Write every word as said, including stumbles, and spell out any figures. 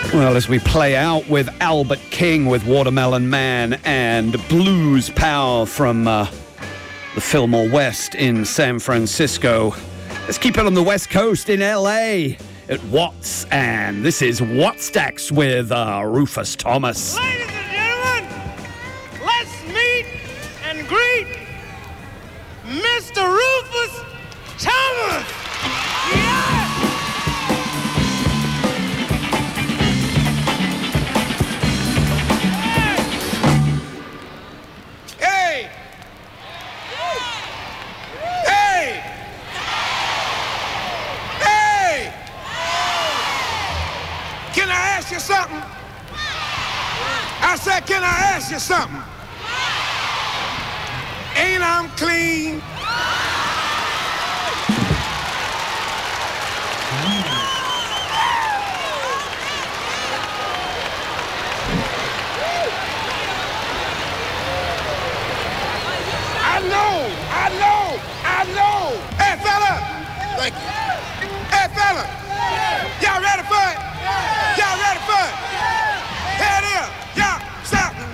Well, as we play out with Albert King with Watermelon Man and Blues Pal from uh, the Fillmore West in San Francisco. Let's keep it on the West Coast in L A at Watts, and this is Wattstax with uh, Rufus Thomas. Ladies and gentlemen, let's meet and greet Mister Rufus Thomas. Yeah! Something. I said, can I ask you something? Ain't I'm clean?